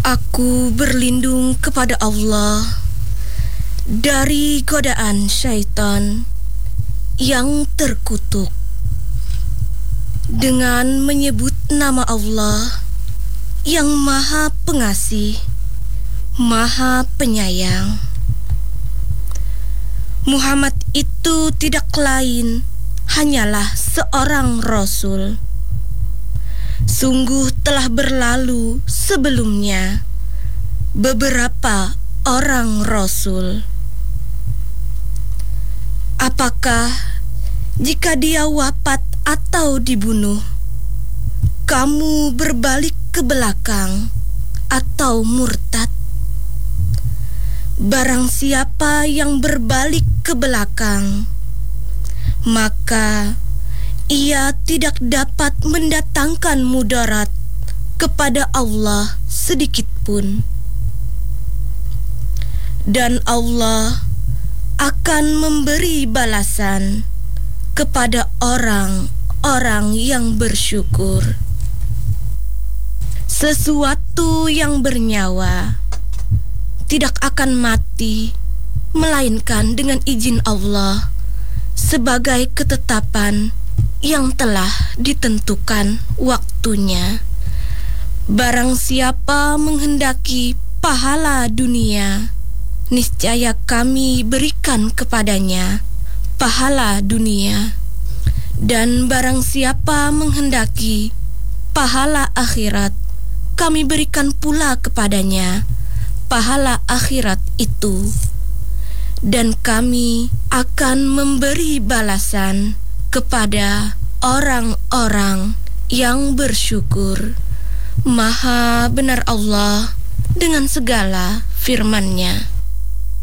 Aku berlindung kepada Allah dari godaan syaitan yang terkutuk. Dengan menyebut nama Allah yang Maha Pengasih, Maha Penyayang. Muhammad itu tidak lain hanyalah seorang Rasul. Sungguh telah berlalu sebelumnya beberapa orang Rasul. Apakah jika dia wafat atau dibunuh, kamu berbalik ke belakang atau murtad? Barang siapa yang berbalik ke belakang, maka ia tidak dapat mendatangkan mudarat kepada Allah sedikit pun. Dan Allah akan memberi balasan kepada orang-orang yang bersyukur. Sesuatu yang bernyawa tidak akan mati melainkan dengan izin Allah sebagai ketetapan yang telah ditentukan waktunya. Barang siapa menghendaki pahala dunia, niscaya kami berikan kepadanya pahala dunia. Dan barang siapa menghendaki pahala akhirat, kami berikan pula kepadanya pahala akhirat itu. Dan kami akan memberi balasan kepada orang-orang yang bersyukur. Maha benar Allah dengan segala firman-Nya.